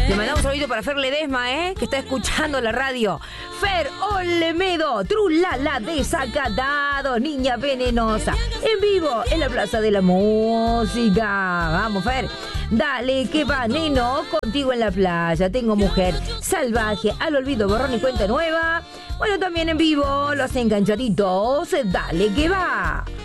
Le mandamos un saludito para Fer Ledesma, que está escuchando la radio. Fer Olemedo, Trulala desacatado, niña venenosa. En vivo en la Plaza de la Música. Vamos, Fer. Dale, que va, neno, contigo en la playa. Tengo mujer salvaje, al olvido, borrón y cuenta nueva. Bueno, también en vivo, los enganchaditos. Dale, que va.